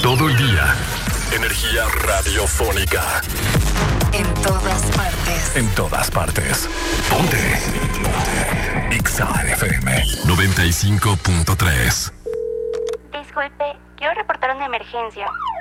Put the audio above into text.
Todo el día. Energía radiofónica. En todas partes. En todas partes. Ponte. Exa FM 95.3. Disculpe, quiero reportar una emergencia.